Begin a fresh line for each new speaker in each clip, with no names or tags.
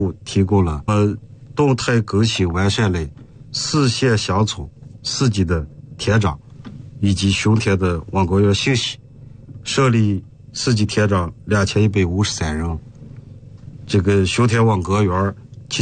提供了动态更新完善了4县乡村4级的田长以及巡田的网管员信息，设立4级田长2153人，这个巡田网管员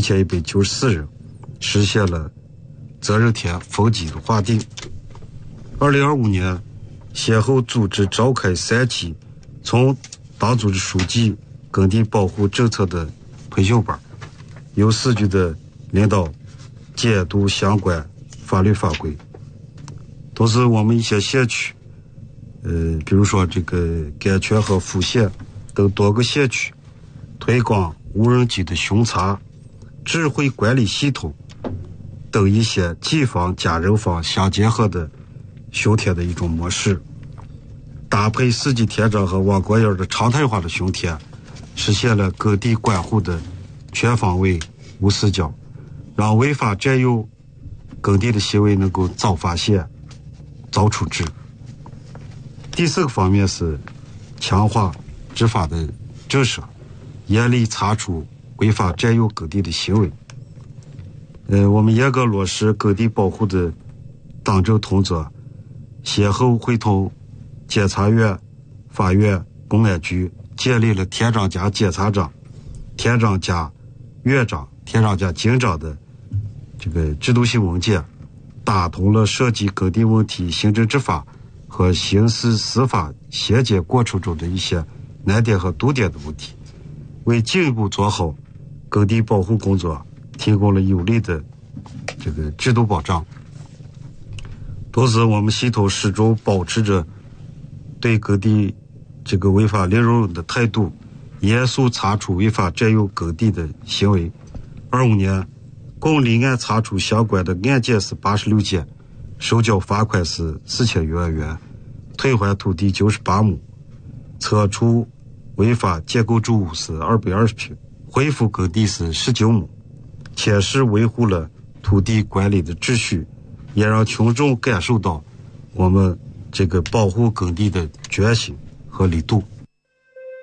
7194人，实现了责任田分级的划定。2025年先后组织召开3期从党组织书记耕地保护政策的培训班，由4局的领导监督相关法律法规。同时我们一些县区比如说这个甘泉和富县等多个县区推广无人机的巡查、智慧管理系统等一些机房加人房相结合的巡田的一种模式，搭配4级田长和网管员的常态化的巡田，实现了各地管护的全方位无死角，让违法占用耕地的行为能够早发现、早处置。第4个方面是强化执法的震慑，严厉查处违法占用耕地的行为。我们严格落实耕地保护的党政同责，先后会同检察院、法院、公安局建立了田长加检察长、田长加院长、田长加警长的这个制度性文件，打通了涉及耕地问题行政执法和刑事司法衔接过程中的一些难点和堵点的问题，为进一步做好耕地保护工作提供了有力的这个制度保障。同时我们系统始终保持着对耕地这个违法零容忍的态度，严肃查处违法占用耕地的行为。25年共立案查处相关的案件是86件，收缴罚款是4000余万元，退还土地98亩，撤除违法建构住屋是220平，恢复耕地是19亩，切实维护了土地管理的秩序，也让群众感受到我们这个保护耕地的决心和力度。